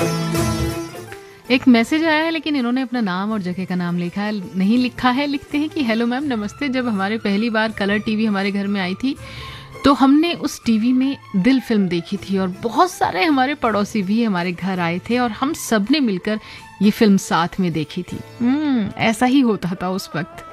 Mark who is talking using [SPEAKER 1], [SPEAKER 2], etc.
[SPEAKER 1] एक मैसेज आया है, लेकिन इन्होंने अपना नाम और जगह का नाम नहीं लिखा है। लिखते हैं कि हेलो मैम, नमस्ते। जब हमारे पहली बार कलर टीवी हमारे घर में आई थी तो हमने उस टीवी में दिल फिल्म देखी थी और बहुत सारे हमारे पड़ोसी भी हमारे घर आए थे और हम सब ने मिलकर ये फिल्म साथ में देखी थी। ऐसा ही होता था उस वक्त।